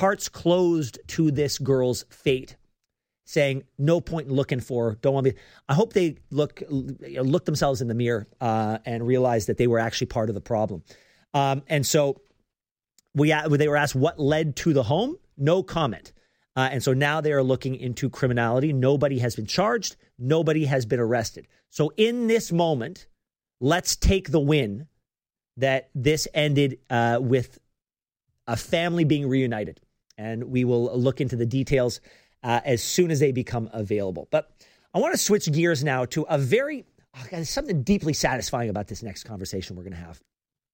hearts closed to this girl's fate, saying, no point in looking for, don't want to be. I hope they look themselves in the mirror and realize that they were actually part of the problem. And so they were asked what led to the home. No comment. And so now they are looking into criminality. Nobody has been charged. Nobody has been arrested. So in this moment, let's take the win that this ended with a family being reunited. And we will look into the details as soon as they become available. But I want to switch gears now to there's something deeply satisfying about this next conversation we're going to have.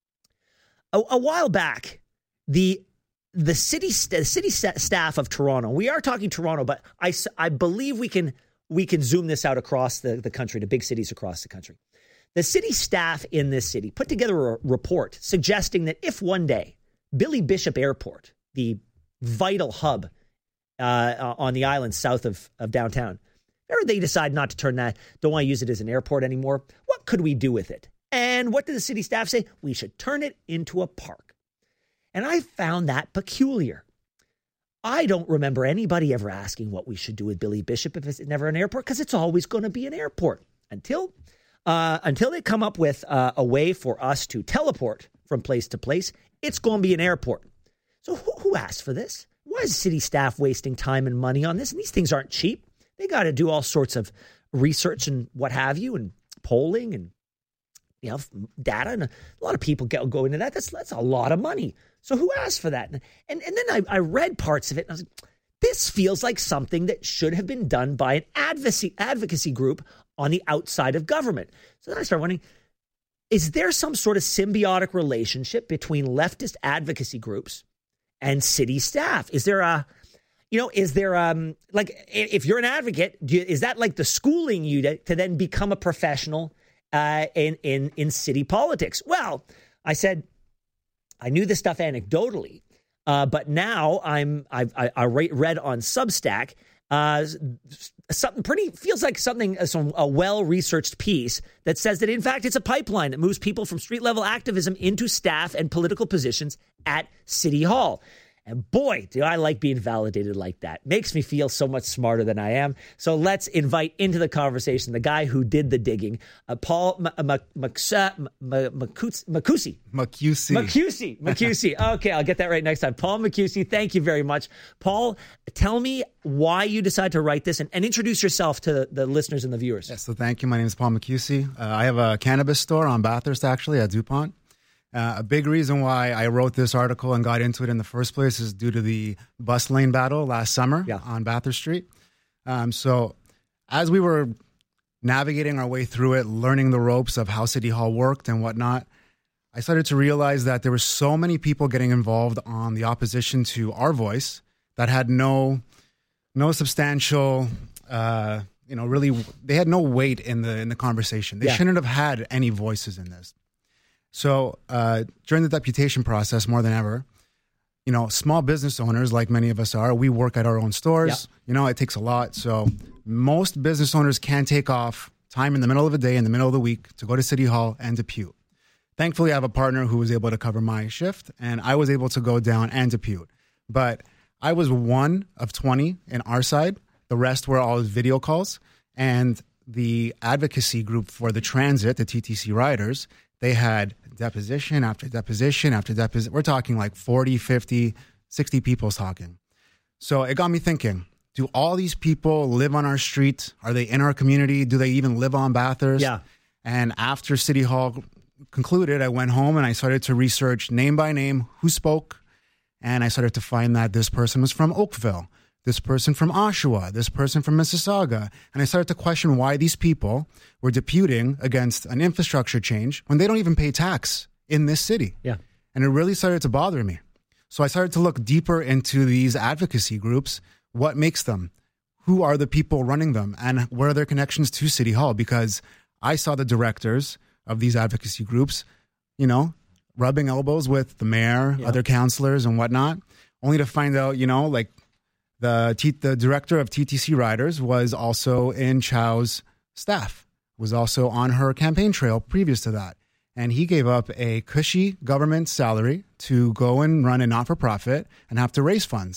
A while back, the city staff of Toronto, we are talking Toronto, but I believe we can zoom this out across the country, to big cities across the country. The city staff in this city put together a report suggesting that if one day Billy Bishop Airport, the vital hub on the island south of downtown, or they decide not to turn that, don't want to use it as an airport anymore, what could we do with it? And what did the city staff say? We should turn it into a park. And I found that peculiar. I don't remember anybody ever asking what we should do with Billy Bishop if it's never an airport, because it's always going to be an airport until they come up with a way for us to teleport from place to place. It's going to be an airport. So who asked for this? Why is city staff wasting time and money on this? And these things aren't cheap. They got to do all sorts of research and what have you, and polling and data, and a lot of people go into that. That's a lot of money. So who asked for that? And then I read parts of it, and I was like, this feels like something that should have been done by an advocacy group on the outside of government. So then I started wondering, is there some sort of symbiotic relationship between leftist advocacy groups and city staff? Is there like, if you're an advocate, is that like the schooling you to then become a professional in city politics? Well, I said I knew this stuff anecdotally, but now I read on Substack something feels like a well-researched piece that says that in fact it's a pipeline that moves people from street-level activism into staff and political positions at City Hall. And boy, do I like being validated like that. Makes me feel so much smarter than I am. So let's invite into the conversation the guy who did the digging, Paul Macusi. Okay, I'll get that right next time. Paul Macusi, thank you very much. Paul, tell me why you decided to write this and introduce yourself to the listeners and the viewers. Yes, so thank you. My name is Paul Macusi. I have a cannabis store on Bathurst, actually, at DuPont. A big reason why I wrote this article and got into it in the first place is due to the bus lane battle last summer on Bathurst Street. So as we were navigating our way through it, learning the ropes of how City Hall worked and whatnot, I started to realize that there were so many people getting involved on the opposition to our voice that had no substantial, really, they had no weight in the conversation. They shouldn't have had any voices in this. So during the deputation process, more than ever, small business owners, like many of us are, we work at our own stores. Yeah. It takes a lot. So most business owners can take off time in the middle of the day, in the middle of the week, to go to City Hall and depute. Thankfully, I have a partner who was able to cover my shift, and I was able to go down and depute. But I was one of 20 in our side. The rest were all video calls. And the advocacy group for the transit, the TTC riders, they had deposition after deposition after deposition. We're talking like 40, 50, 60 people talking. So it got me thinking, do all these people live on our street? Are they in our community? Do they even live on Bathurst? Yeah. And after City Hall concluded, I went home and I started to research name by name who spoke. And I started to find that this person was from Oakville, this person from Oshawa, this person from Mississauga. And I started to question why these people were deputing against an infrastructure change when they don't even pay tax in this city. Yeah. And it really started to bother me. So I started to look deeper into these advocacy groups. What makes them? Who are the people running them? And what are their connections to City Hall? Because I saw the directors of these advocacy groups, rubbing elbows with the mayor, other councillors and whatnot, only to find out, like, the director of TTC Riders was also in Chow's staff, was also on her campaign trail previous to that. And he gave up a cushy government salary to go and run a not-for-profit and have to raise funds.